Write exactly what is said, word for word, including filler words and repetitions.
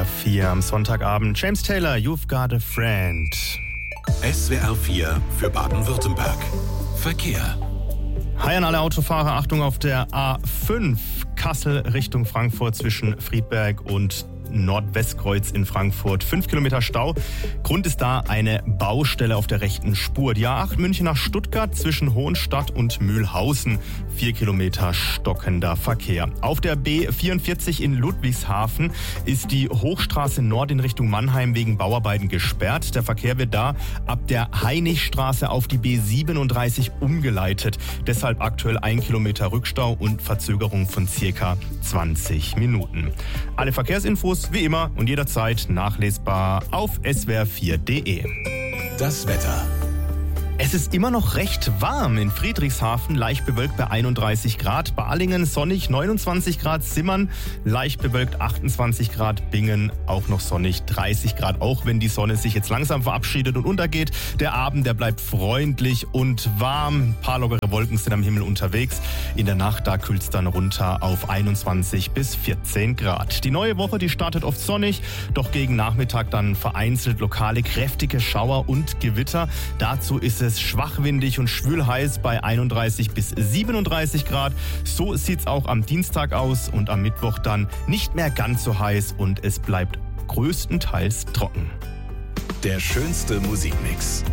R vier am Sonntagabend. James Taylor, You've Got a Friend. S W R vier für Baden-Württemberg. Verkehr. Hi an alle Autofahrer, Achtung auf der A fünf Kassel Richtung Frankfurt zwischen Friedberg und Nordwestkreuz in Frankfurt. Fünf Kilometer Stau. Grund ist da eine Baustelle auf der rechten Spur. Die A acht München nach Stuttgart zwischen Hohenstadt und Mühlhausen. Vier Kilometer stockender Verkehr. Auf der B vierundvierzig in Ludwigshafen ist die Hochstraße Nord in Richtung Mannheim wegen Bauarbeiten gesperrt. Der Verkehr wird da ab der Hainichstraße auf die B siebenunddreißig umgeleitet. Deshalb aktuell ein Kilometer Rückstau und Verzögerung von circa zwanzig Minuten. Alle Verkehrsinfos wie immer und jederzeit nachlesbar auf s w r vier punkt d e. Das Wetter. Es ist immer noch recht warm in Friedrichshafen, leicht bewölkt bei einunddreißig Grad, Balingen sonnig neunundzwanzig Grad, Simmern leicht bewölkt achtundzwanzig Grad, Bingen auch noch sonnig dreißig Grad, auch wenn die Sonne sich jetzt langsam verabschiedet und untergeht. Der Abend, der bleibt freundlich und warm, ein paar lockere Wolken sind am Himmel unterwegs. In der Nacht, da kühlt es dann runter auf einundzwanzig bis vierzehn Grad. Die neue Woche, die startet oft sonnig, doch gegen Nachmittag dann vereinzelt lokale kräftige Schauer und Gewitter. Dazu ist es Es ist schwachwindig und schwül-heiß bei einunddreißig bis siebenunddreißig Grad. So sieht es auch am Dienstag aus und am Mittwoch dann nicht mehr ganz so heiß und es bleibt größtenteils trocken. Der schönste Musikmix